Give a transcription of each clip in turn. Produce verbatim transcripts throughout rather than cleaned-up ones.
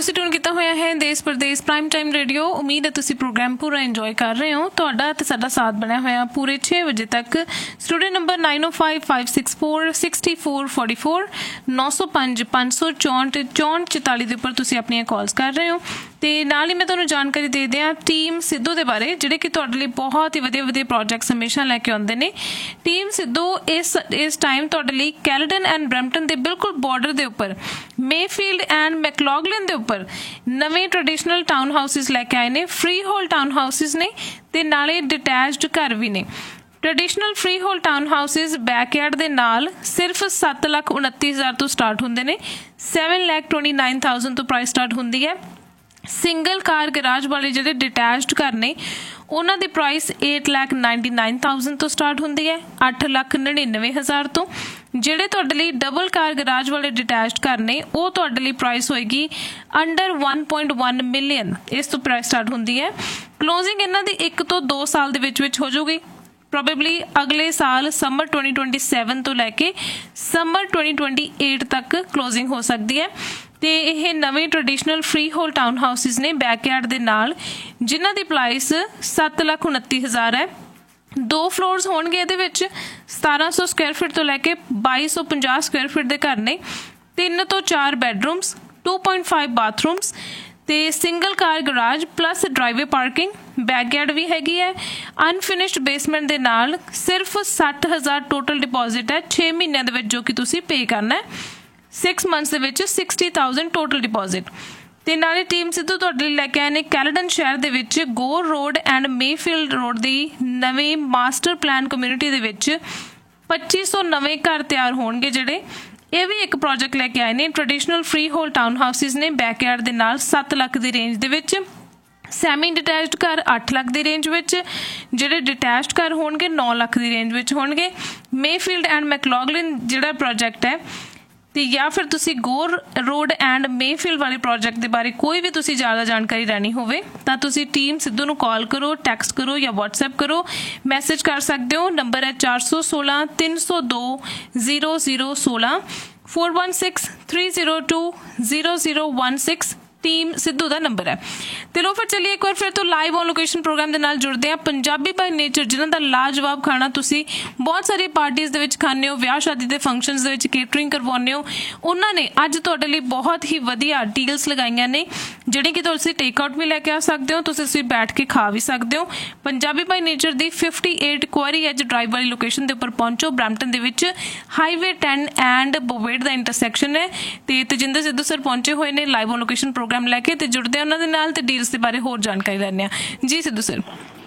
ਤੁਸੀਂ ਟਿਊਨ ਕੀਤਾ ਹੋਇਆ ਹੈ ਦੇਸ਼ ਪ੍ਰਦੇਸ਼ ਪ੍ਰਾਈਮ ਟਾਈਮ ਰੇਡੀਓ। ਉਮੀਦ ਹੈ ਤੁਸੀਂ ਪ੍ਰੋਗਰਾਮ ਪੂਰਾ ਇੰਜੋਏ ਕਰ ਰਹੇ ਹੋ। ਤੁਹਾਡਾ ਤੇ ਸਾਡਾ ਸਾਥ ਬਣਿਆ ਹੋਇਆ ਪੂਰੇ ਛੇ ਵਜੇ ਤੱਕ। ਸਟੂਡੀਓ ਨੰਬਰ ਨਾਈਨ ਓ five five six four sixty four forty four ਨੌ ਸੌ ਪੰਜ ਪੰਜ ਸੌ ਚੌਂਹਠ ਚੌਂਹਠ ਚੁਤਾਲੀ ਦੇ ਉੱਪਰ ਤੁਸੀਂ ਆਪਣੀਆਂ ਕਾਲਸ ਕਰ ਰਹੇ ਹੋ। ਅਤੇ ਨਾਲ ਹੀ ਮੈਂ ਤੁਹਾਨੂੰ ਜਾਣਕਾਰੀ ਦੇ ਦਿਆਂ ਟੀਮ ਸਿੱਧੂ ਦੇ ਬਾਰੇ, ਜਿਹੜੇ ਕਿ ਤੁਹਾਡੇ ਲਈ ਬਹੁਤ ਹੀ ਵਧੀਆ ਵਧੀਆ ਪ੍ਰੋਜੈਕਟਸ ਹਮੇਸ਼ਾ ਲੈ ਕੇ ਆਉਂਦੇ ਨੇ। ਟੀਮ ਸਿੱਧੂ ਇਸ ਇਸ ਟਾਈਮ ਤੁਹਾਡੇ ਲਈ ਕੈਲਡਨ ਐਂਡ ਬਰੈਂਪਟਨ ਦੇ ਬਿਲਕੁਲ ਬਾਰਡਰ ਦੇ ਉੱਪਰ ਮੇਫੀਲਡ ਐਂਡ ਮੈਕਲੌਗਲਿਨ ਦੇ ਉੱਪਰ ਨਵੇਂ ਟ੍ਰੈਡੀਸ਼ਨਲ ਟਾਊਨ ਹਾਊਸਿਸ ਲੈ ਕੇ ਆਏ ਨੇ। ਫ੍ਰੀ ਹੋਲ ਟਾਊਨ ਹਾਊਸਿਸ ਨੇ ਅਤੇ ਨਾਲੇ ਡਿਟੈਚਡ ਘਰ ਵੀ ਨੇ। Traditional free hole town houses backyard ਦੇ ਨਾਲ ਸਿਰਫ ਸੱਤ ਲੱਖ ਉਨੱਤੀ ਹਜ਼ਾਰ ਤੋਂ ਸਟਾਰਟ ਹੁੰਦੇ ਨੇ। Seven lakh twenty nine thousand ਤੋਂ ਪ੍ਰਾਈਸ ਸਟਾਰਟ ਹੁੰਦੀ ਹੈ। ਸਿੰਗਲ ਕਾਰ ਗਰਾਜ ਵਾਲੇ ਜਿਹੜੇ ਡਿਟੈਚਡ ਘਰ ਨੇ ਉਹਨਾਂ ਦੀ price eight lakh ninety nine thousand ਤੋਂ ਸਟਾਰਟ ਹੁੰਦੀ ਹੈ, ਅੱਠ ਲੱਖ ਨੜਿਨਵੇਂ ਹਜ਼ਾਰ ਤੋਂ। ਜਿਹੜੇ ਤੁਹਾਡੇ ਲਈ ਡਬਲ ਕਾਰ ਗਰਾਜ ਵਾਲੇ ਡਿਟੈਚਡ ਘਰ ਨੇ ਉਹ ਤੁਹਾਡੇ ਲਈ ਪ੍ਰਾਈਸ ਹੋਏਗੀ under one point one million, ਇਸ ਤੋਂ ਪ੍ਰਾਈਸ ਸਟਾਰਟ ਹੁੰਦੀ ਹੈ। ਕਲੋਜ਼ਿੰਗ ਇਹਨਾਂ ਦੀ ਇੱਕ ਤੋਂ ਦੋ ਸਾਲ ਦੇ ਵਿੱਚ ਵਿੱਚ ਹੋ ਜਾਊਗੀ। ਪ੍ਰੋਬੇਬਲੀ ਅਗਲੇ ਸਾਲ ਸਮਰ ਟਵੈਂਟੀ ਟਵੈਂਟੀ ਸੈਵਨ ਤੋਂ ਲੈ ਕੇ ਸਮਰ ਟਵੈਂਟੀ ਟਵੈਂਟੀ ਏਟ ਤੱਕ ਕਲੋਜ਼ਿੰਗ ਹੋ ਸਕਦੀ ਹੈ। ਅਤੇ ਇਹ ਨਵੇਂ traditional free hole town houses ਨੇ ਬੈਕਯਾਰਡ ਦੇ ਨਾਲ, ਜਿਨ੍ਹਾਂ ਦੀ ਪ੍ਰਾਈਸ ਸੱਤ ਲੱਖ ਉਨੱਤੀ ਹਜ਼ਾਰ ਹੈ। ਦੋ ਫਲੋਰਸ ਹੋਣਗੇ ਇਹਦੇ ਵਿੱਚ। ਸਤਾਰਾਂ ਸੌ ਸਕੁਆਇਰ ਫੀਟ ਤੋਂ ਲੈ ਕੇ ਬਾਈ ਸੌ ਪੰਜਾਹ ਸਕੁਆਇਰ ਫੀਟ ਦੇ ਘਰ ਨੇ। ਤਿੰਨ ਤੋਂ ਚਾਰ ਬੈਡਰੂਮਸ, ਟੂ ਪੁਆਇੰਟ ਫਾਈਵ ਬਾਥਰੂਮਸ ਅਤੇ ਸਿੰਗਲ ਕਾਰ garage plus driveway parking. Backyard ਵੀ ਹੈਗੀ ਹੈ। ਅਨਫਿਨਿਸ਼ਡ ਬੇਸਮੈਂਟ ਦੇ ਨਾਲ ਸਿਰਫ ਸੱਠ ਹਜ਼ਾਰ ਟੋਟਲ ਡਿਪੋਜ਼ਿਟ ਹੈ ਛੇ ਮਹੀਨਿਆਂ ਦੇ ਵਿੱਚ, ਜੋ ਕਿ ਤੁਸੀਂ ਪੇ ਕਰਨਾ ਹੈ। ਸਿਕਸ ਮੰਥਸ ਦੇ ਵਿੱਚ ਸਿਕਸਟੀ ਥਾਊਜ਼ੈਂਡ ਟੋਟਲ ਡਿਪੋਜ਼ਿਟ। ਅਤੇ ਨਾਲੇ ਟੀਮ ਸਿੱਧੂ ਤੁਹਾਡੇ ਲਈ ਲੈ ਕੇ ਆਏ ਨੇ ਕੈਲਡਨ ਸ਼ਹਿਰ ਦੇ ਵਿੱਚ ਗੋਰ ਰੋਡ ਐਂਡ ਮੇਫੀਲਡ ਰੋਡ ਦੀ ਨਵੇਂ ਮਾਸਟਰ ਪਲਾਨ ਕਮਿਊਨਿਟੀ ਦੇ ਵਿੱਚ ਪੱਚੀ ਸੌ ਨਵੇਂ ਘਰ ਤਿਆਰ ਹੋਣਗੇ। ਜਿਹੜੇ ਇਹ ਵੀ ਇੱਕ ਪ੍ਰੋਜੈਕਟ ਲੈ ਕੇ ਆਏ ਨੇ। Traditional free hole town houses ਨੇ ਬੈਕਯਾਰਡ ਦੇ ਨਾਲ ਸੱਤ ਲੱਖ ਦੀ ਰੇਂਜ ਦੇ ਵਿੱਚ। ਸੈਮੀ ਡਿਟੈਚਡ ਘਰ ਅੱਠ ਲੱਖ ਦੀ ਰੇਂਜ ਵਿੱਚ। ਜਿਹੜੇ ਡਿਟੈਚਡ ਘਰ ਹੋਣਗੇ ਨੌ ਲੱਖ ਦੀ ਰੇਂਜ ਵਿੱਚ ਹੋਣਗੇ। ਮੇਫੀਲਡ ਐਂਡ ਮੈਕਲੌਗਲਿਨ ਜਿਹੜਾ ਪ੍ਰੋਜੈਕਟ ਹੈ, ਅਤੇ ਜਾਂ ਫਿਰ ਤੁਸੀਂ ਗੋਰ ਰੋਡ ਐਂਡ ਮੇਫੀਲਡ ਵਾਲੇ ਪ੍ਰੋਜੈਕਟ ਦੇ ਬਾਰੇ ਕੋਈ ਵੀ ਤੁਸੀਂ ਜ਼ਿਆਦਾ ਜਾਣਕਾਰੀ ਲੈਣੀ ਹੋਵੇ ਤਾਂ ਤੁਸੀਂ ਟੀਮ ਸਿੱਧੂ ਨੂੰ ਕਾਲ ਕਰੋ, ਟੈਕਸਟ ਕਰੋ ਜਾਂ ਵਟਸਐਪ ਕਰੋ, ਮੈਸੇਜ ਕਰ ਸਕਦੇ ਹੋ। ਨੰਬਰ ਹੈ ਚਾਰ ਸੌ ਸੋਲਾਂ ਤਿੰਨ ਸੌ ਦੋ ਜ਼ੀਰੋ ਜ਼ੀਰੋ ਸੋਲਾਂ four one six three zero two zero zero one six team Sidhu ਦਾ ਨੰਬਰ ਹੈ। ਤੇ ਲੋ ਫਿਰ ਚੱਲੀਏ ਇੱਕ ਵਾਰ ਫਿਰ ਤੋਂ ਲਾਈਵ ਔਨ ਲੋਕੇਸ਼ਨ ਪ੍ਰੋਗਰਾਮ ਦੇ ਨਾਲ ਜੁੜਦੇ ਹਾਂ। ਪੰਜਾਬੀ ਬਾਈ ਨੇਚਰ, ਜਿਨ੍ਹਾਂ ਦਾ ਲਾਜਵਾਬ ਖਾਣਾ ਤੁਸੀਂ ਬਹੁਤ ਸਾਰੀ ਪਾਰਟੀਜ਼ ਦੇ ਵਿੱਚ ਖਾਂਦੇ ਹੋ, ਵਿਆਹ ਸ਼ਾਦੀ ਦੇ ਫੰਕਸ਼ਨਸ ਦੇ ਵਿੱਚ ਕੇਟਰਿੰਗ ਕਰਵਾਉਂਦੇ ਹੋ, ਉਹਨਾਂ ਨੇ ਅੱਜ ਤੁਹਾਡੇ ਲਈ ਬਹੁਤ ਹੀ ਵਧੀਆ ਡੀਲਸ ਲਗਾਈਆਂ ਨੇ, ਜਿਹੜੇ ਕਿ ਤੁਸੀਂ ਟੇਕ ਆਊਟ ਵੀ ਲੈ ਕੇ ਆ ਸਕਦੇ ਹੋ, ਤੁਸੀਂ ਤੁਸੀਂ ਬੈਠ ਕੇ ਖਾ ਵੀ ਸਕਦੇ ਹੋ। Punjabi by nature the fifty eight ਕੁਆਰੀ ਐਜ ਡਰਾਈਵ ਵਾਲੀ ਲੋਕੇਸ਼ਨ ਦੇ ਉੱਪਰ ਪਹੁੰਚੋ। ਬਰੈਂਪਟਨ ਦੇ ਵਿੱਚ highway ten and ਬੋਵੇਡ the intersection ਹੈ। ਅਤੇ ਤੇਜਿੰਦਰ ਸਿੱਧੂ ਸਰ ਪਹੁੰਚੇ ਹੋਏ ਨੇ ਲਾਈਵ ਔਨ ਲੋਕੇਸ਼ਨ ਪ੍ਰੋਗਰਾਮ ਲੈ ਕੇ, ਤੇ ਜੁੜਦੇ ਉਹਨਾਂ ਦੇ ਨਾਲ ਤੇ ਡੀਲਸ ਦੇ ਬਾਰੇ ਹੋਰ ਜਾਣਕਾਰੀ ਲੈਂਦੇ ਹਾਂ। ਜੀ ਸਿੱਧੂ ਸਰ।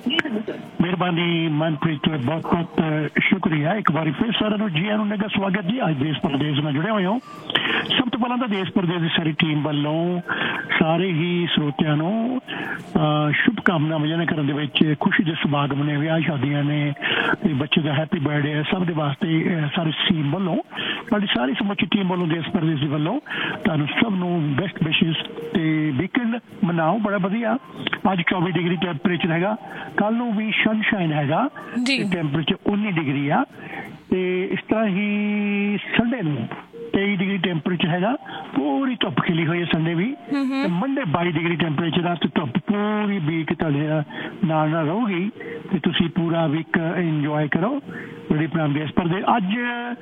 ਮਿਹਰਬਾਨੀ ਮਨਪ੍ਰੀਤ, ਬਹੁਤ ਬਹੁਤ ਸ਼ੁਕਰੀਆ। ਇੱਕ ਵਾਰੀ ਫਿਰ ਸਾਰਿਆਂ ਨੂੰ ਜੀ ਆਇਆਂ ਨੂੰ ਨਿੱਘਾ ਸਵਾਗਤ ਜੀ। ਅੱਜ ਦੇਸ਼ ਪ੍ਰਦੇਸ਼ ਨਾਲ ਜੁੜੇ ਹੋਏ ਹੋ। ਸਭ ਤੋਂ ਪਹਿਲਾਂ ਤਾਂ ਦੇਸ਼ ਪ੍ਰਦੇਸ਼ ਦੀ ਸਾਰੀ ਟੀਮ ਵੱਲੋਂ ਸਾਰੇ ਹੀ ਸਰੋਤਿਆਂ ਨੂੰ ਸ਼ੁਭ ਕਾਮਨਾਵਾਂ ਜਨ ਕਰਨ ਦੇ ਵਿੱਚ ਖੁਸ਼ੀ ਦੇ ਸਮਾਗਮ ਨੇ, ਵਿਆਹ ਸ਼ਾਦੀਆਂ ਨੇ, ਤੇ ਬੱਚੇ ਦਾ ਹੈਪੀ ਬਰਥਡੇ ਹੈ, ਸਭ ਦੇ ਵਾਸਤੇ ਸਾਰੀ ਟੀਮ ਵੱਲੋਂ, ਸਾਡੀ ਸਾਰੀ ਸਮੁੱਚੀ ਟੀਮ ਵੱਲੋਂ ਦੇਸ਼ ਪ੍ਰਦੇਸ਼ ਦੇ ਵੱਲੋਂ ਤੁਹਾਨੂੰ ਸਭ ਨੂੰ ਬੈਸਟ ਵਿਸ਼ੇਸ। ਤੇ ਵੀਕਐਂਡ ਮਨਾਓ ਬੜਾ ਵਧੀਆ। ਅੱਜ ਚੌਵੀ ਡਿਗਰੀ ਟੈਂਪਰੇਚਰ ਹੈਗਾ, ਕੱਲ ਨੂੰ ਵੀ ਸਨਸ਼ਾਈਨ ਹੈਗਾ, ਟੈਂਪਰੇਚਰ ਉੱਨੀ ਡਿਗਰੀ ਆ। ਤੇ ਇਸ ਤਰ੍ਹਾਂ ਹੀ ਸੰਡੇ ਨੂੰ ਤੇਈ ਡਿਗਰੀ ਟੈਂਪਰੇਚਰ ਹੈਗਾ, ਪੂਰੀ ਧੁੱਪ ਖਿਲੀ ਹੋਈ ਹੈ ਸੰਡੇ ਵੀ। ਮੰਡੇ ਬਾਈ ਡਿਗਰੀ ਟੈਂਪਰੇਚਰ ਆ, ਤੇ ਧੁੱਪ ਪੂਰੀ ਵੀਕ ਤੁਹਾਡੇ ਨਾਲ ਨਾਲ ਰਹੂਗੀ, ਤੇ ਤੁਸੀਂ ਪੂਰਾ ਵੀਕ ਇੰਜੋਏ ਕਰੋ ਜਿਹੜੀ ਪ੍ਰੋਗਰਾਮ ਦੇਸ਼ ਪ੍ਰਦੇਸ਼। ਅੱਜ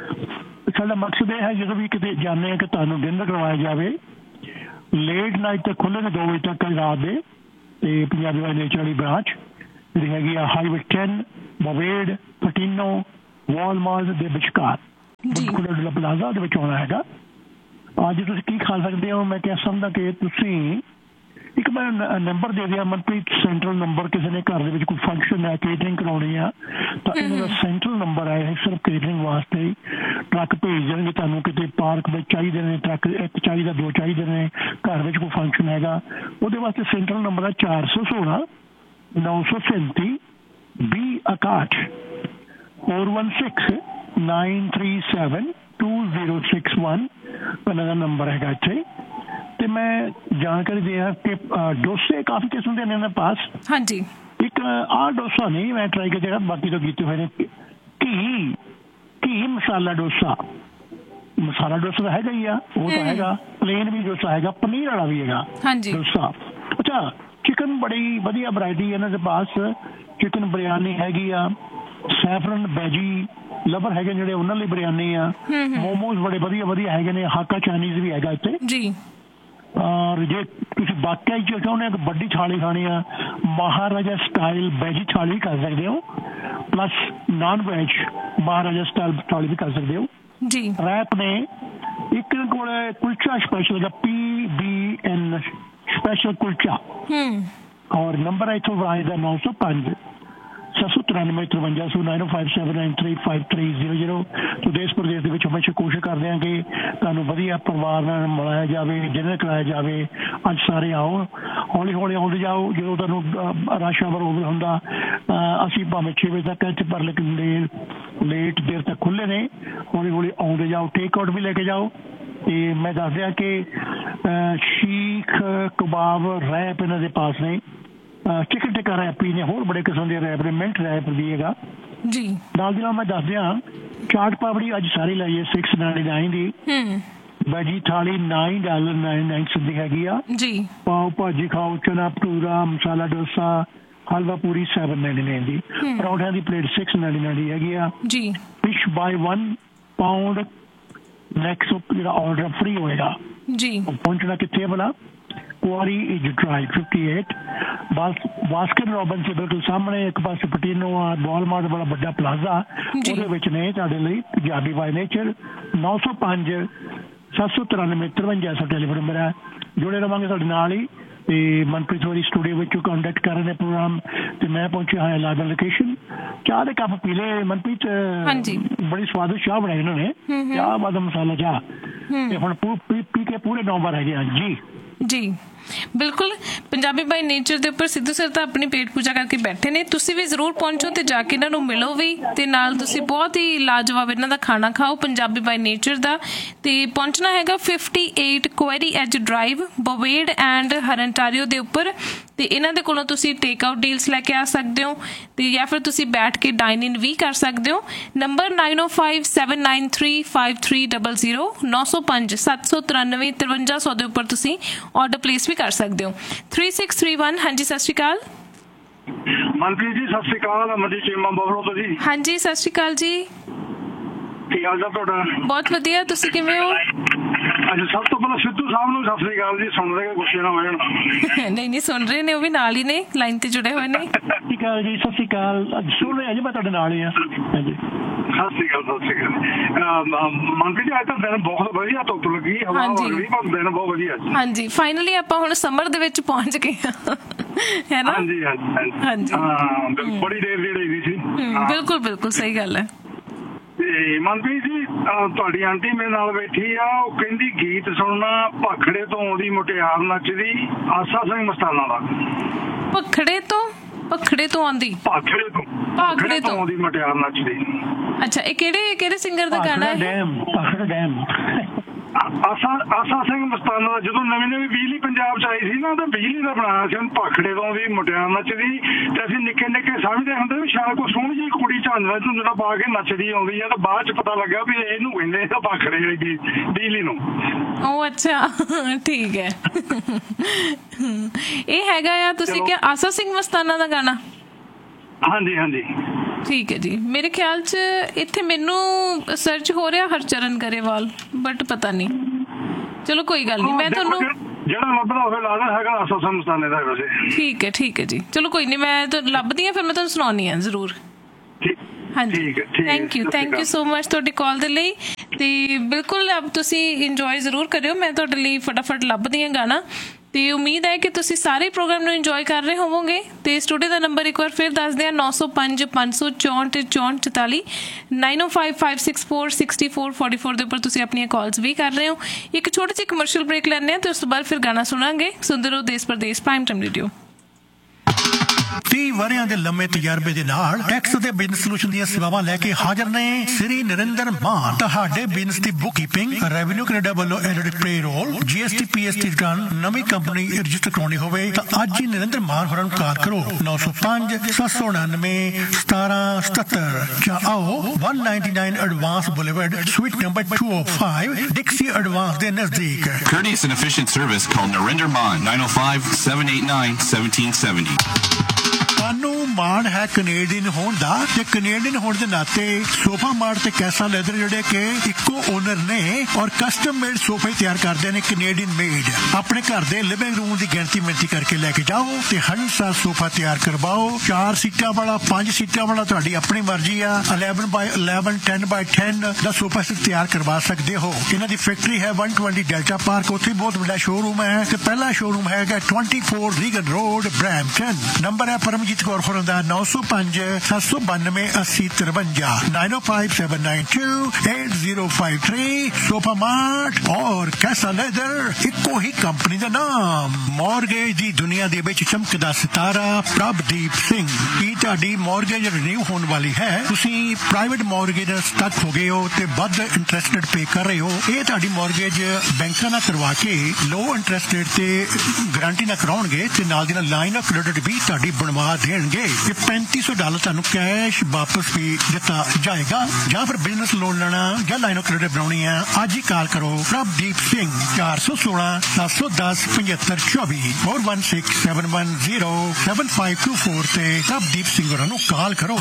ਸਾਡਾ ਮਕਸਦ ਇਹ ਹੈ ਜਦੋਂ ਵੀ ਕਿਤੇ ਜਾਂਦੇ ਹਾਂ ਕਿ ਤੁਹਾਨੂੰ ਡਿਨਰ ਕਰਵਾਇਆ ਜਾਵੇ। ਲੇਟ ਨਾਈਟ ਤੱਕ ਖੁੱਲ੍ਹੇ ਨੇ, ਦੋ ਵਜੇ ਤੱਕ ਰਾਤ ਦੇ। ਅਤੇ ਪੰਜਾਬੀ ਬਾਈ ਨੇਚਰ ਵਾਲੀ ਬ੍ਰਾਂਚ ਜਿਹੜੀ ਹੈਗੀ ਆ ਹਾਈਵੇ ਟੈਨ ਬੋਵੇਡ ਪਟੀਨੋ ਵਾਲਮਾਰਟ ਦੇ ਵਿਚਕਾਰ ਖੁੱਲ੍ਹਾ ਪਲਾਜ਼ਾ ਦੇ ਵਿੱਚ ਆਉਣਾ ਹੈਗਾ। ਅੱਜ ਤੁਸੀਂ ਕੀ ਖਾ ਸਕਦੇ ਹੋ? ਮੈਂ ਕਹਿ ਸਕਦਾ ਕਿ ਤੁਸੀਂ ਇੱਕ ਮੈਂ ਨੰਬਰ ਦੇ ਦਿਆਂ ਮਨਪ੍ਰੀਤ, ਸੈਂਟਰਲ ਨੰਬਰ। ਕਿਸੇ ਨੇ ਘਰ ਦੇ ਵਿੱਚ ਕੋਈ ਫੰਕਸ਼ਨ ਹੈ, ਕੇਟਰਿੰਗ ਕਰਾਉਣੀ ਆ, ਤਾਂ ਇਹਨਾਂ ਦਾ ਸੈਂਟਰਲ ਨੰਬਰ ਹੈ ਸਿਰਫ ਕੇਟਰਿੰਗ ਵਾਸਤੇ। ਟਰੱਕ ਭੇਜ ਦੇਣਗੇ ਤੁਹਾਨੂੰ, ਕਿਤੇ ਪਾਰਕ ਵਿੱਚ ਚਾਹੀਦੇ ਨੇ ਟਰੱਕ, ਇੱਕ ਚਾਹੀਦਾ, ਦੋ ਚਾਹੀਦੇ ਨੇ, ਘਰ ਵਿੱਚ ਕੋਈ ਫੰਕਸ਼ਨ ਹੈਗਾ, ਉਹਦੇ ਵਾਸਤੇ ਸੈਂਟਰਲ ਨੰਬਰ ਹੈ ਚਾਰ ਸੌ ਸੋਲਾਂ ਨੌ ਸੌ ਸੈਂਤੀ ਵੀਹ ਇਕਾਹਠ four one six nine three seven two zero six one ਇਹਨਾਂ ਦਾ ਨੰਬਰ ਹੈਗਾ ਇੱਥੇ। ਤੇ ਮੈਂ ਜਾਣਕਾਰੀ ਦਿਆਂ ਕਿ ਡੋਸੇ ਕਾਫੀ ਕਿਸਮ ਦੇ ਨੇ ਇਹਨਾਂ ਪਾਸ। ਹਾਂਜੀ। ਇੱਕ ਆਹ ਡੋਸਾ ਨਹੀਂ ਮੈਂ ਟਰਾਈ ਕੀਤਾ, ਬਾਕੀ ਤੋਂ ਕੀਤੇ ਹੋਏ ਨੇ। ਘੀ ਘੀ ਮਸਾਲਾ ਡੋਸਾ, ਮਸਾਲਾ ਡੋਸਾ ਤਾਂ ਹੈਗਾ ਹੀ ਆ, ਉਹ ਤਾਂ ਹੈਗਾ। ਪਲੇਨ ਵੀ ਡੋਸਾ ਹੈਗਾ, ਪਨੀਰ ਵਾਲਾ ਵੀ ਹੈਗਾ ਡੋਸਾ। ਅੱਛਾ, ਚਿਕਨ ਬੜੀ ਵਧੀਆ ਵਰਾਇਟੀ ਇਹਨਾਂ ਦੇ ਪਾਸ। ਚਿਕਨ ਬਿਰਿਆਨੀ ਹੈਗੀ ਆ, ਸੈਫਰਨ ਵੈਜੀ ਲਵਰ ਹੈਗੇ ਜਿਹੜੇ ਉਹਨਾਂ ਲਈ ਬਿਰਿਆਨੀ ਆ। ਮੋਮੋਜ਼ ਬੜੇ ਵਧੀਆ ਵਧੀਆ ਹੈਗੇ ਨੇ। ਹਾਕਾ ਚਾਈਨੀਜ਼ ਵੀ ਹੈਗਾ ਇੱਥੇ ਜੀ। ਔਰ ਜੇ ਤੁਸੀਂ ਵਾਕਿਆ ਹੀ ਚਾਹੁੰਦੇ ਹੋ ਵੱਡੀ ਥਾਲੀ ਖਾਣੀ ਆ, ਮਹਾਰਾਜਾ ਸਟਾਈਲ ਵੈਜੀ ਥਾਲੀ ਕਰ ਸਕਦੇ ਹੋ, plus non veg Maharaja style ਥਾਲੀ ਵੀ ਕਰ ਸਕਦੇ ਹੋ ਜੀ। ਰੈਪ ਨੇ ਇੱਕ ਕੋਲ ਕੁਲਚਾ ਸਪੈਸ਼ਲ ਹੈਗਾ, P B N special kulcha, ਔਰ ਨੰਬਰ ਹੈ ਇੱਥੋਂ ਵਾਜ ਦਾ ਨੌ ਸੌ ਪੰਜ ਸੱਤ ਸੌ ਤਰਾਨਵੇਂ ਤਰਵੰਜਾ ਸੌ nine five seven nine three five three zero zero. ਤੋਂ ਦੇਸ਼ ਪ੍ਰਦੇਸ਼ ਦੇ ਵਿੱਚ ਹਮੇਸ਼ਾ ਕੋਸ਼ਿਸ਼ ਕਰਦੇ ਹਾਂ ਕਿ ਤੁਹਾਨੂੰ ਵਧੀਆ ਪਰਿਵਾਰ ਨਾਲ ਮਿਲਾਇਆ ਜਾਵੇ, ਡਿਨਰ ਕਰਾਇਆ ਜਾਵੇ। ਅੱਜ ਸਾਰੇ ਆਓ, ਹੌਲੀ ਹੌਲੀ ਆਉਂਦੇ ਜਾਓ। ਜਦੋਂ ਤੁਹਾਨੂੰ ਰਸ਼ ਆਵਰ ਓਵਰ ਹੁੰਦਾ, ਅਸੀਂ ਭਾਵੇਂ ਛੇ ਵਜੇ ਤੱਕ ਇੱਥੇ ਪਰ ਲੇਕਿਨ ਲੇਟ ਦੇਰ ਤੱਕ ਖੁੱਲ੍ਹੇ ਨੇ। ਹੌਲੀ ਹੌਲੀ ਆਉਂਦੇ ਜਾਓ, ਟੇਕ ਆਊਟ ਵੀ ਲੈ ਕੇ ਜਾਓ। ਅਤੇ ਮੈਂ ਦੱਸ ਦਿਆਂ ਕਿ ਸ਼ੀਖ ਕਬਾਬ ਰੈਪ ਇਹਨਾਂ ਦੇ ਪਾਸ ਨੇ, ਚਿਕਨ ਟਿੱਕਾ ਰੈਪ ਵੀ ਨੇ, ਹੋਰ ਬੜੇ ਕਿਸਮ ਦੇ ਰੈਪ ਨੇ, ਮਿੰਟ ਰੈਪ ਵੀ ਹੈਗਾ ਜੀ। ਨਾਲ ਦੀ ਨਾਲ ਮੈਂ ਦੱਸ ਦਿਆਂ ਚਾਟ ਪਾਪੜੀ ਅੱਜ ਸਾਰੀ ਲਾਈ ਹੈ ਸਿਕਸ ਨਾਈਨਟੀ ਨਾਈਨ ਦੀ। ਵੈਜੀ ਥਾਲੀ ਨਾਈਨ ਡਾਲਰ ਨਾਈਨ ਨਾਈਨ ਦੀ ਹੈਗੀ ਆ ਜੀ। ਪਾਓ ਭਾਜੀ ਖਾਓ, ਚਨਾ ਭਟੂਰਾ, ਮਸਾਲਾ ਡੋਸਾ, ਹਲਵਾ ਪੂਰੀ ਸੈਵਨ ਨਾਈਨਟੀ ਨਾਈਨ ਦੀ। ਪਰੌਂਠਿਆਂ ਦੀ ਪਲੇਟ ਸਿਕਸ ਨਾਈਨਟੀ ਨਾਈਨ ਦੀ ਹੈਗੀ ਆ ਜੀ। ਫਿਸ਼ ਬਾਈ ਵਨ ਪਾਊਂਡ ਨੈਕਸਟ ਜਿਹੜਾ ਆਰਡਰ ਫ੍ਰੀ ਹੋਏਗਾ ਜੀ। ਪਹੁੰਚਣਾ ਕਿੱਥੇ ਭਲਾ? ਕੁਆਰੀ is drive fifty eight bass Baskin Robbins ਦੇ ਬਿਲਕੁਲ ਸਾਹਮਣੇ। ਇੱਕ ਪਾਸੇ ਪਟੀਨੋ ਆ, ਵਾਲਮਾਰਟ ਬੜਾ ਵੱਡਾ ਪਲਾਜ਼ਾ, ਉਹਦੇ ਵਿੱਚ ਨੇ ਤੁਹਾਡੇ ਲਈ ਪੰਜਾਬੀ ਬਾਈ ਨੇਚਰ। ਨੌ ਸੌ ਪੰਜ ਸੱਤ ਸੌ ਤਰਾਨਵੇਂ ਤਰਵੰਜਾ ਸੌ ਟੈਲੀਫੋਨ ਨੰਬਰ ਹੈ। ਜੁੜੇ ਰਹਾਂਗੇ ਤੁਹਾਡੇ ਨਾਲ ਹੀ। ਤੇ ਮਨਪ੍ਰੀਤ ਹੋਰੀ ਸਟੂਡੀਓ ਵਿੱਚੋਂ ਕੰਡਕਟ ਕਰ ਰਹੇ ਨੇ ਪ੍ਰੋਗਰਾਮ, ਤੇ ਮੈਂ ਪਹੁੰਚਿਆ ਹੋਇਆ ਲਾਈਵ ਲੋਕੇਸ਼ਨ। ਚਾਹ ਦੇ ਕੱਪ ਪੀ ਲਏ ਮਨਪ੍ਰੀਤ, ਬੜੀ ਸਵਾਦਿਸ਼ਟ ਚਾਹ ਬਣਾਈ ਇਹਨਾਂ ਨੇ, ਚਾਹ ਬਾਦ ਮਸਾਲਾ ਚਾਹ। ਤੇ ਹੁਣ ਪੀ ਕੇ ਪੂਰੇ ਨੌ ਵਾਰ ਹੈਗੇ ਜੀ ਜੀ। ਬਿਲਕੁਲ, ਪੰਜਾਬੀ ਬਾਈ ਨੇਚਰ ਦੇ ਉੱਪਰ ਸਿੱਧੂ ਸਰ ਤਾਂ ਆਪਣੀ ਪੇਟ ਪੂਜਾ ਕਰਕੇ ਬੈਠੇ ਨੇ। ਤੁਸੀਂ ਵੀ ਜ਼ਰੂਰ ਪਹੁੰਚੋ ਤੇ ਜਾ ਕੇ ਇਹਨਾਂ ਨੂੰ ਮਿਲੋ ਵੀ, ਤੇ ਨਾਲ ਤੁਸੀਂ ਬਹੁਤ ਹੀ ਲਾਜਵਾਬ ਇਹਨਾਂ ਦਾ ਖਾਣਾ ਖਾਓ ਪੰਜਾਬੀ ਬਾਈ ਨੇਚਰ ਦਾ। ਤੇ ਪਹੁੰਚਣਾ ਹੈਗਾ fifty eight query as drive, ਬਵੇਡ and ਹਰਨਟਾਰੀਓ ਦੇ ਉੱਪਰ। ਤੇ ਇਹਨਾਂ ਦੇ ਕੋਲੋਂ ਤੁਸੀਂ ਟੇਕ ਆਊਟ ਡੀਲਸ ਲੈ ਕੇ ਆ ਸਕਦੇ ਹੋ, ਤੇ ਜਾਂ ਫਿਰ ਤੁਸੀਂ ਬੈਠ ਕੇ ਡਾਈਨ ਇਨ ਵੀ ਕਰ ਸਕਦੇ ਹੋ। ਨੰਬਰ ਨਾਈਨ ਓ five seven nine three five three double zero, ਨੌ ਸੌ ਪੰਜ ਸੱਤ ਸੌ ਤਰਾਨਵੇਂ ਤਰਵੰਜਾ ਸੌ ਦੇ ਉੱਪਰ ਤੁਸੀਂ ਆਰਡਰ ਪਲੇਸ ਵੀ ਕਰ ਸਕਦੇ ਹੋ। Three six three one. ਹਾਂਜੀ, ਸਤਿ ਸ਼੍ਰੀ ਅਕਾਲ ਮਨਪ੍ਰੀਤ ਜੀ। ਸਤਿ ਸ਼੍ਰੀ ਅਕਾਲ। ਅਮਰਜੀਤ ਚੀਮਾ ਬੋਲੋ ਤੋਂ ਜੀ। ਹਾਂਜੀ, ਸਤਿ ਸ਼੍ਰੀ ਅਕਾਲ ਜੀ। ਕੀ ਹਾਲ ਚਾਲ ਤੁਹਾਡਾ? ਬਹੁਤ ਵਧੀਆ, ਤੁਸੀਂ ਕਿਵੇਂ ਹੋ? ਅੱਛਾ, ਸਭ ਤੋਂ ਪਹਿਲਾਂ ਸਿੱਧੂ ਸਾਹਿਬ ਨੂੰ ਸਤਿ ਸ਼੍ਰੀ ਅਕਾਲ ਜੀ। ਸੁਣ ਰਹੇ ਗੁੱਸੇ ਨਾ ਹੋ ਜਾਣ। ਨਹੀਂ ਨਹੀਂ, ਸੁਣ ਰਹੇ ਨੇ, ਉਹ ਵੀ ਨਾਲ ਹੀ ਨੇ, ਲਾਈਨ ਤੇ ਜੁੜੇ ਹੋਏ ਨੇ। ਸਤਿ ਸ਼੍ਰੀ ਅਕਾਲ ਜੀ। ਸਤਿ ਸ਼੍ਰੀ ਅਕਾਲ। ਅੱਜ ਸੁਣ ਰਹੇ ਜੀ, ਮੈਂ ਤੁਹਾਡੇ ਨਾਲ ਹੀ ਹਾਂ। ਹਾਂਜੀ, ਸਤਿ ਸ਼੍ਰੀ ਅਕਾਲ। ਸਤਿ ਸ਼੍ਰੀ ਅਕਾਲ ਮਨਪ੍ਰੀਤ ਜੀ। ਅੱਜ ਤਾਂ ਦਿਨ ਬਹੁਤ ਵਧੀਆ, ਧੁੱਪ ਲੱਗੀ, ਹਵਾ ਲੱਗੀ, ਦਿਨ ਬਹੁਤ ਵਧੀਆ। ਹਾਂਜੀ, ਫਾਈਨਲੀ ਆਪਾਂ ਹੁਣ ਸਮਰ ਦੇ ਵਿੱਚ ਪਹੁੰਚ ਗਏ ਹੈ ਨਾ? ਹਾਂਜੀ ਹਾਂਜੀ ਹਾਂਜੀ। ਹਾਂ, ਬੜੀ ਦੇਰ ਦੀ ਰਹੀ ਸੀ। ਬਿਲਕੁਲ ਬਿਲਕੁਲ ਸਹੀ ਗੱਲ ਹੈ। ਤੇ ਮਨਪ੍ਰੀਤ ਜੀ, ਤੁਹਾਡੀ ਆਂਟੀ ਮੇਰੇ ਨਾਲ ਬੈਠੀ ਆ, ਉਹ ਕਹਿੰਦੀ ਗੀਤ ਸੁਣਨਾ ਭਾਖੜੇ ਤੋਂ ਆਉਂਦੀ ਮੁਟਿਆਰ ਨੱਚਦੀ, ਆਸਾ ਸਿੰਘ ਮਸਤਾਨਾ ਦਾ। ਭਖੜੇ ਤੋਂ? ਭਖੜੇ ਤੋਂ ਆਉਂਦੀ? ਭਾਖੜੇ ਤੋਂ ਭਾਖੜੇ ਤੋਂ ਆਉਂਦੀ ਮੁਟਿਆਰ ਨੱਚਦੀ। ਅੱਛਾ, ਇਹ ਕਿਹੜੇ ਕਿਹੜੇ ਸਿੰਗਰ ਦਾ ਗਾਣਾ ਹੈ? ਆਸਾ ਆਸਾ ਸਿੰਘ ਮਸਤਾਨਾ ਦਾ। ਜਦੋਂ ਨਵੀਂ ਨਵੀਂ ਬਿਜਲੀ ਪੰਜਾਬ ਚ ਆਈ ਸੀ ਨਾ, ਤਾਂ ਬਿਜਲੀ ਦਾ ਬਣਾਇਆ ਸੀ ਭਾਖੜੇ ਤੋਂ ਦੀ ਮੁਟਿਆਰ ਨੱਚਦੀ। ਤੇ ਅਸੀਂ ਨਿੱਕੇ ਨਿੱਕੇ ਸਮਝਦੇ ਹੁੰਦੇ ਵੀ ਸ਼ਾਇਦ ਕੋਈ ਸੋਹਣੀ ਜਿਹੀ ਕੁੜੀ ਝਾਂਜਰਾ ਝੁੰਜਰਾ ਪਾ ਕੇ ਨੱਚਦੀ ਆਉਂਦੀ ਆ, ਤਾਂ ਬਾਅਦ ਚ ਪਤਾ ਲੱਗਾ ਵੀ ਇਹਨੂੰ ਕਹਿੰਦੇ ਆ ਭਾਖੜੇ ਵਾਲੀ ਬਿਜਲੀ ਨੂੰ। ਉਹ ਅੱਛਾ, ਠੀਕ ਹੈ। ਇਹ ਹੈਗਾ ਆ, ਤੁਸੀਂ ਕਿਹਾ ਆਸਾ ਸਿੰਘ ਮਸਤਾਨਾ ਦਾ ਗਾਣਾ? ਹਾਂਜੀ ਹਾਂਜੀ, ਠੀਕ ਹੈ ਜੀ। ਮੇਰੇ ਖਿਆਲ ਚ ਇੱਥੇ ਮੈਨੂੰ ਸਰਚ ਹੋ ਰਿਹਾ ਹਰਚਰਨ ਗਰੇਵਾਲ, ਬਟ ਪਤਾ ਨਹੀਂ। ਚਲੋ ਕੋਈ ਗੱਲ ਨਹੀਂ, ਮੈਂ ਤੁਹਾਨੂੰ ਜਿਹੜਾ ਲੱਭਦਾ ਹੋਵੇ ਲੱਗਦਾ ਹੈਗਾ ਆਸਾ ਸਿੰਘ ਮਸਤਾਨੇ ਦਾ ਵੈਸੇ। ਠੀਕ ਹੈ ਠੀਕ ਹੈ ਜੀ, ਚਲੋ ਕੋਈ ਨਹੀਂ, ਮੈਂ ਤਾਂ ਲੱਭਦੀ ਹਾਂ, ਫਿਰ ਮੈਂ ਤੁਹਾਨੂੰ ਸੁਣਾਉਣੀ ਹਾਂ ਜ਼ਰੂਰ। ਹਾਂਜੀ, thank you thank you so much ਤੁਹਾਡੀ ਕਾਲ ਦੇ ਲਈ। ਤੇ ਬਿਲਕੁਲ ਤੁਸੀਂ ਇੰਜੋਏ ਜ਼ਰੂਰ ਕਰਿਓ, ਮੈਂ ਤੁਹਾਡੇ ਲਈ ਫਟਾਫਟ ਲੱਭਦੀ ਹਾਂ ਗਾਣਾ। ਤੇ ਉਮੀਦ ਹੈ ਕਿ ਤੁਸੀਂ ਸਾਰੇ ਪ੍ਰੋਗਰਾਮ ਨੂੰ ਇੰਜੋਏ ਕਰ ਰਹੇ ਹੋਵੋਗੇ। ਤੇ ਸਟੂਡੀਓ ਦਾ ਨੰਬਰ ਇੱਕ ਵਾਰ ਫਿਰ ਦੱਸਦੇ ਹਾਂ, ਨੌ ਸੌ ਪੰਜ ਪੰਜ ਸੌ ਚੌਂਹਠ ਚੌਂਹਠ ਚੁਤਾਲੀ, ਨਾਈਨ ਓ five five six four sixty four forty four ਦੇ ਉੱਪਰ ਤੁਸੀਂ ਆਪਣੀਆਂ ਕਾਲਸ ਵੀ ਕਰ ਰਹੇ ਹੋ। ਇੱਕ ਛੋਟੀ ਜਿਹੀ ਕਮਰਸ਼ੀਅਲ ਬ੍ਰੇਕ ਲੈਂਦੇ ਹਾਂ, ਤੇ ਉਸ ਤੋਂ ਬਾਅਦ ਫਿਰ ਗਾਣਾ ਸੁਣਾਂਗੇ। ਸੁਣਦੇ ਰਹੋ ਦੇਸ਼ ਪ੍ਰਦੇਸ਼ ਪ੍ਰਾਈਮ ਟਾਈਮ ਰੇਡੀਓ। ਤੀਹ ਵਰਿਆਂ ਦੇ ਲੰਮੇ ਤਜਰਬੇ ਦੇ ਨਾਲ ਟੈਕਸ ਤੇ ਬਿਜ਼ਨਸ ਸੋਲੂਸ਼ਨ ਦੀਆਂ ਸੇਵਾਵਾਂ ਲੈ ਕੇ ਹਾਜ਼ਰ ਨੇ ਸ੍ਰੀ ਨਰਿੰਦਰ ਮਾਨ। ਤੁਹਾਡੇ ਬਿਜ਼ਨਸ ਦੀ ਬੁੱਕਕੀਪਿੰਗ, ਰੈਵਨਿਊ ਕੈਨੇਡਾ ਵੱਲੋਂ edit payroll, GST PST return ਨਵੀਂ ਕੰਪਨੀ ਰਜਿਸਟਰ ਕਰਾਉਣੀ ਹੋਵੇ ਤਾਂ ਅੱਜ ਹੀ ਨਰਿੰਦਰ ਮਾਨ ਹੋਰਾਂ ਨੂੰ ਕਾਲ ਕਰੋ ਨੌ ਸੌ ਪੰਜ ਸੱਤ ਸੌ ਉਣਾਨਵੇਂ ਸਤਾਰਾਂ ਸਤੱਤਰ ਜਾਂ ਆਓ ਇੱਕ ਸੌ ਨਿन्यानवे ਐਡਵਾਂਸ ਬੁਲੇਵਾਰਡ ਸਵੀਟ ਨੰਬਰ ਦੋ ਸੌ ਪੰਜ ਡਿਕਸੀ ਐਡਵਾਂਸ ਦੇ ਨਜ਼ਦੀਕ। Courteous and efficient service, call Narinder Maan nine oh five, seven eight nine, one seven seven zero। ਸਾਨੂੰ ਮਾਣ ਹੈ ਕੈਨੇਡੀਅਨ ਹੋਣ ਦਾ ਤੇ ਕੈਨੇਡੀਅਨ ਹੋਣ ਦੇ ਨਾਤੇ ਸੋਫਾ ਮਾਰਟ ਤੇ ਕੈਸਾ ਲੈਦਰ ਜਿਹੜੇ ਕਿ ਇੱਕੋ ਓਨਰ ਨੇ ਔਰ ਕਸਟਮ ਮੇਡ ਸੋਫੇ ਤਿਆਰ ਕਰਦੇ ਨੇ ਕੈਨੇਡੀਅਨ ਮੇਡ। ਆਪਣੇ ਘਰ ਦੇ ਲਿਵਿੰਗ ਰੂਮ ਦੀ ਗਿਣਤੀ ਮਿਣਤੀ ਕਰਕੇ ਲੈ ਕੇ ਜਾਓ ਤੇ ਹੰਸਾ ਸੋਫਾ ਤਿਆਰ ਕਰਵਾਓ। ਚਾਰ ਸੀਟਾਂ ਵਾਲਾ, ਪੰਜ ਸੀਟਾਂ ਵਾਲਾ ਤੁਹਾਡੀ ਆਪਣੀ ਮਰਜ਼ੀ ਆ। eleven by eleven, ten by ten the sofa set ਤਿਆਰ ਕਰਵਾ ਸਕਦੇ ਹੋ। ਇਹਨਾਂ ਦੀ ਫੈਕਟਰੀ ਹੈ one twenty ਡੈਲਟਾ ਪਾਰਕ, ਉੱਥੇ ਬਹੁਤ ਵੱਡਾ ਸ਼ੋਰੂਮ ਹੈ ਤੇ ਪਹਿਲਾ ਸ਼ੋਰੂਮ ਹੈਗਾ twenty-four Reagan road Brampton. Number ਹੈ ਪਰਮਜੀਤ ਕੌਰ ਹੋਰਾਂ ਦਾ ਨੌ ਸੌ ਪੰਜ ਸੱਤ ਸੌ ਬਾਨਵੇਂ ਅੱਸੀ ਤਰਵੰਜਾ nine oh five, seven nine two, eight zero five three। Sofa mart ਔਰ ਕੈਸਾ ਲੈਦਰ ਇੱਕੋ ਹੀ ਕੰਪਨੀ ਦਾ ਨਾਮ। ਮੌਰਗੇਜ ਦੀ ਦੁਨੀਆ ਦੇ ਵਿੱਚ ਚਮਕਦਾ ਸਿਤਾਰਾ ਪ੍ਰਭਦੀਪ ਸਿੰਘ। ਕੀ ਤੁਹਾਡੀ ਮੌਰਗੇਜ ਰਿਨਿਊ ਹੋਣ ਵਾਲੀ ਹੈ? ਤੁਸੀਂ ਪ੍ਰਾਈਵੇਟ ਮੌਰਗੇਜ ਸਟਕ ਹੋ ਗਏ ਹੋ ਤੇ ਵੱਧ ਇੰਟਰਸਟ ਰੇਟ ਪੇ ਕਰ ਰਹੇ ਹੋ। ਇਹ ਤੁਹਾਡੀ ਮੌਰਗੇਜ ਬੈਂਕਾਂ ਨਾਲ ਕਰਵਾ ਕੇ ਲੋ ਇੰਟਰਸਟ ਰੇਟ ਤੇ ਗਾਰੰਟੀ ਨਾਲ ਕਰਾਉਣਗੇ ਤੇ ਨਾਲ ਦੀ ਨਾਲ ਲਾਈਨ ਆਫ ਕ੍ਰੈਡਿਟ ਵੀ ਤੁਹਾਡੀ ਬਣਵਾ ਦੇਣਗੇ। ਇਹ ਪੈਂਤੀ ਸੌ ਡਾਲਰ ਤੁਹਾਨੂੰ ਕੈਸ਼ ਵਾਪਸ ਵੀ ਦਿੱਤਾ ਜਾਏਗਾ। ਜਾਂ ਫਿਰ ਬਿਜ਼ਨਸ ਲੋਨ ਲੈਣਾ ਜਾਂ ਲਾਈਨ ਆਫ ਕ੍ਰੈਡਿਟ ਬਣਾਉਣੀ ਹੈ, ਅੱਜ ਹੀ ਕਾਲ ਕਰੋ ਪ੍ਰਭਦੀਪ ਸਿੰਘ ਚਾਰ ਸੌ ਸੋਲਾਂ ਸੱਤ ਸੌ ਦਸ ਪਝੱਤਰ ਚੌਵੀ four one six seven one zero seven five two four ਤੇ ਪ੍ਰਭਦੀਪ ਸਿੰਘ ਹੋਰਾਂ ਨੂੰ ਕਾਲ ਕਰੋ।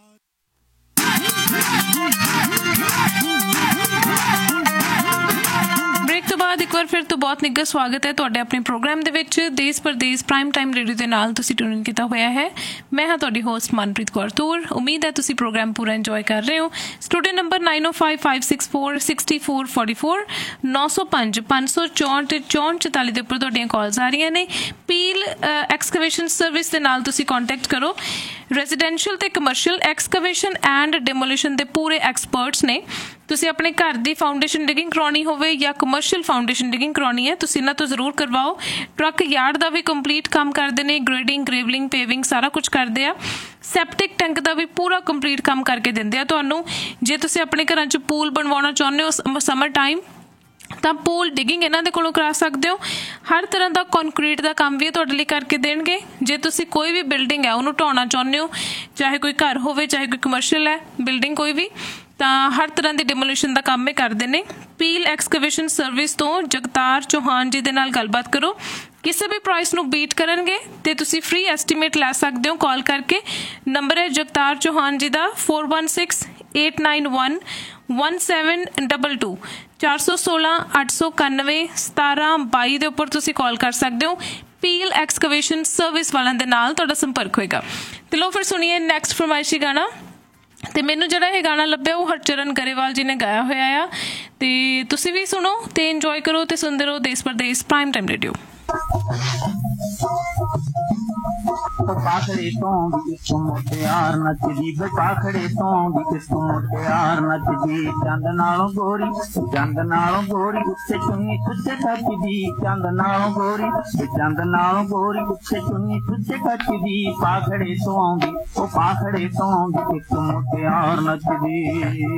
ਬ੍ਰੇਕ ਤੋਂ ਬਾਅਦ ਇੱਕ ਵਾਰ ਫਿਰ ਤੋਂ ਬਹੁਤ ਨਿੱਘਾ ਸਵਾਗਤ ਹੈ ਤੁਹਾਡੇ ਆਪਣੇ ਪ੍ਰੋਗਰਾਮ ਦੇ ਵਿੱਚ ਦੇਸ਼ ਪ੍ਰਦੇਸ਼ ਪ੍ਰਾਈਮ ਟਾਈਮ ਰੇਡੀਓ ਦੇ ਨਾਲ ਤੁਸੀਂ ਟਿਊਨ ਕੀਤਾ ਹੋਇਆ ਹੈ। ਮੈਂ ਹਾਂ ਤੁਹਾਡੀ ਹੋਸਟ ਮਨਪ੍ਰੀਤ ਕੌਰ ਤੂਰ। ਉਮੀਦ ਹੈ ਤੁਸੀਂ ਪ੍ਰੋਗਰਾਮ ਪੂਰਾ ਇੰਜੋਏ ਕਰ ਰਹੇ ਹੋ। Studio number nine oh five, five six four, six four four four ਨੌ ਸੌ ਪੰਜ ਪੰਜ ਸੌ ਚੌਂਹਠ ਚੌਂਹਠ ਚੁਤਾਲੀ ਦੇ ਉੱਪਰ ਤੁਹਾਡੀਆਂ ਕਾਲਸ ਆ ਰਹੀਆਂ ਨੇ। ਪੀਲ ਐਕਸਕੇਵੇਸ਼ਨ ਸਰਵਿਸ ਦੇ ਨਾਲ ਤੁਸੀਂ ਕੰਟੈਕਟ ਕਰੋ। ਰੈਜ਼ੀਡੈਂਸ਼ੀਅਲ ਤੇ ਕਮਰਸ਼ੀਅਲ ਐਕਸਕੇਵੇਸ਼ਨ ਐਂਡ ਡਿਮੋਲੀਸ਼ਨ ਦੇ ਪੂਰੇ ਐਕਸਪਰਟਸ ਨੇ। ਤੁਸੀਂ ਆਪਣੇ ਘਰ ਦੀ ਫਾਊਂਡੇਸ਼ਨ ਡਿਗਿੰਗ ਕਰਾਉਣੀ ਹੋਵੇ ਜਾਂ ਕਮਰਸ਼ੀਅਲ ਫਾਊਂਡੇਸ਼ਨ ਡਿਗਿੰਗ ਕਰਾਉਣੀ ਹੈ, ਤੁਸੀਂ ਇਹਨਾਂ ਤੋਂ ਜ਼ਰੂਰ ਕਰਵਾਓ। ਟਰੱਕ ਯਾਰਡ ਦਾ ਵੀ ਕੰਪਲੀਟ ਕੰਮ ਕਰਦੇ ਨੇ, ਗ੍ਰੇਡਿੰਗ, ਗ੍ਰੇਵਲਿੰਗ, ਪੇਵਿੰਗ ਸਾਰਾ ਕੁਝ ਕਰਦੇ ਆ। ਸੈਪਟਿਕ ਟੈਂਕ ਦਾ ਵੀ ਪੂਰਾ ਕੰਪਲੀਟ ਕੰਮ ਕਰਕੇ ਦਿੰਦੇ ਆ ਤੁਹਾਨੂੰ। ਜੇ ਤੁਸੀਂ ਆਪਣੇ ਘਰਾਂ 'ਚ ਪੂਲ ਬਣਵਾਉਣਾ ਚਾਹੁੰਦੇ ਹੋ ਸਮਰ ਟਾਈਮ ਤਾਂ ਪੂਲ ਡਿਗਿੰਗ ਇਹਨਾਂ ਦੇ ਕੋਲੋਂ ਕਰਾ ਸਕਦੇ ਹੋ। ਹਰ ਤਰ੍ਹਾਂ ਦਾ ਕੰਕਰੀਟ ਦਾ ਕੰਮ ਵੀ ਤੁਹਾਡੇ ਲਈ ਕਰਕੇ ਦੇਣਗੇ। ਜੇ ਤੁਸੀਂ ਕੋਈ ਵੀ ਬਿਲਡਿੰਗ ਹੈ ਉਹਨੂੰ ਢਾਉਣਾ ਚਾਹੁੰਦੇ ਹੋ, ਚਾਹੇ ਕੋਈ ਘਰ ਹੋਵੇ ਚਾਹੇ ਕੋਈ ਕਮਰਸ਼ੀਅਲ ਹੈ ਬਿਲਡਿੰਗ ਕੋਈ ਵੀ, ਤਾਂ ਹਰ ਤਰ੍ਹਾਂ ਦੀ ਡਿਮੋਲੀਸ਼ਨ ਦਾ ਕੰਮ ਇਹ ਕਰਦੇ ਨੇ। ਪੀਲ ਐਕਸਕੇਵੇਸ਼ਨ ਸਰਵਿਸ ਤੋਂ ਜਗਤਾਰ ਚੌਹਾਨ ਜੀ ਦੇ ਨਾਲ ਗੱਲਬਾਤ ਕਰੋ। ਕਿਸੇ ਵੀ ਪ੍ਰਾਈਸ ਨੂੰ ਬੀਟ ਕਰਨਗੇ ਤੇ ਤੁਸੀਂ ਫ੍ਰੀ ਐਸਟੀਮੇਟ ਲੈ ਸਕਦੇ ਹੋ ਕਾਲ ਕਰਕੇ। ਨੰਬਰ ਹੈ ਜਗਤਾਰ ਚੌਹਾਨ ਜੀ ਦਾ four one six, eight nine one, one seven two two ਚਾਰ ਸੌ ਸੋਲਾਂ ਅੱਠ ਸੌ ਇਕਾਨਵੇਂ ਸਤਾਰਾਂ ਬਾਈ ਦੇ ਉੱਪਰ ਤੁਸੀਂ ਕਾਲ ਕਰ ਸਕਦੇ ਹੋ। ਪੀਲ ਐਕਸਕੇਵੇਸ਼ਨ ਸਰਵਿਸ ਵਾਲਿਆਂ ਦੇ ਨਾਲ ਤੁਹਾਡਾ ਸੰਪਰਕ ਹੋਏਗਾ। ਤੇ ਲਓ ਫਿਰ ਸੁਣੀਏ ਨੈਕਸਟ ਫਰਮਾਇਸ਼ੀ ਗਾਣਾ। ਤੇ ਮੈਨੂੰ ਜਿਹੜਾ ਇਹ ਗਾਣਾ ਲੱਭਿਆ ਉਹ ਹਰਚਰਨ ਗਰੇਵਾਲ ਜੀ ਨੇ ਗਾਇਆ ਹੋਇਆ ਆ। ਤੇ ਤੁਸੀਂ ਵੀ ਸੁਣੋ ਤੇ ਇੰਜੋਏ ਕਰੋ ਤੇ ਸੁਣਦੇ ਰਹੋ ਦੇਸ਼ ਪ੍ਰਦੇਸ਼ ਪ੍ਰਾਈਮ ਟਾਈਮ ਰੇਡੀਓ। ਪਾਖੜੇ ਤੋਂ ਵੀ ਇੱਕ ਮੁਟਿਆਰ ਨੱਚਦੀ, ਪਾਖੜੇ ਤੋਂ ਵੀ ਇੱਕ ਮੁਟਿਆਰ ਨੱਚਦੀ। ਚੰਦ ਨਾਲੋਂ ਗੋਰੀ, ਚੰਦ ਨਾਲੋਂ ਗੋਰੀ ਉੱਤੇ ਚੁੰਨੀ ਉੱਤੇ ਕੱਚਦੀ। ਚੰਦ ਨਾਲੋਂ ਗੋਰੀ, ਚੰਦ ਨਾਲੋਂ ਗੋਰੀ ਉੱਤੇ ਚੁੰਨੀ ਉੱਤੇ ਕੱਚਦੀ। ਪਾਖੜੇ ਤੋਂ ਆਉਂਦੀ, ਉਹ ਪਾਖੜੇ ਤੋਂ ਵੀ ਇੱਕ ਮੁਟਿਆਰ ਨੱਚਦੀ।